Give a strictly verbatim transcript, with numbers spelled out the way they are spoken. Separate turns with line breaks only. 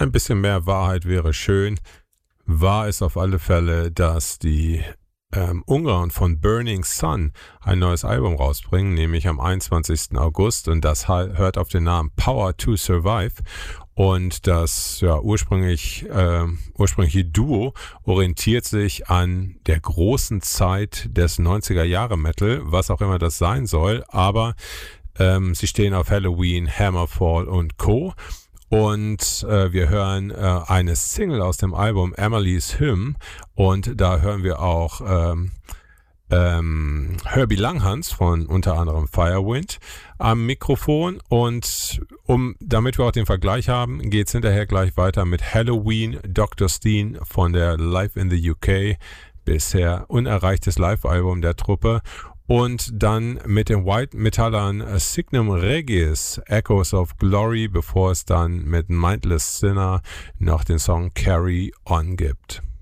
Ein bisschen mehr Wahrheit wäre schön. Wahr ist auf alle Fälle, dass die ähm, Ungarn von Burning Sun ein neues Album rausbringen, nämlich am einundzwanzigsten August, und das hört auf den Namen Power to Survive. Und das ja, ursprünglich, äh, ursprüngliche Duo orientiert sich an der großen Zeit des neunziger-Jahre-Metal, was auch immer das sein soll, aber ähm, sie stehen auf Halloween, Hammerfall und Co. Und äh, wir hören äh, eine Single aus dem Album Emily's Hymn, und da hören wir auch ähm, ähm, Herbie Langhans von unter anderem Firewind am Mikrofon. Und um, damit wir auch den Vergleich haben, geht's hinterher gleich weiter mit Halloween, Doktor Steen von der Live in the U K, bisher unerreichtes Live-Album der Truppe. Und dann mit den White Metallern Signum Regis, Echoes of Glory, bevor es dann mit Mindless Sinner noch den Song Carry On gibt.